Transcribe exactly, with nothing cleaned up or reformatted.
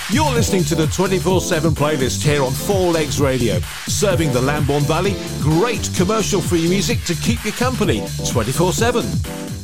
You're listening to the twenty-four seven playlist here on Four Legs Radio, serving the Lambourne Valley. Great commercial-free music to keep you company twenty-four seven.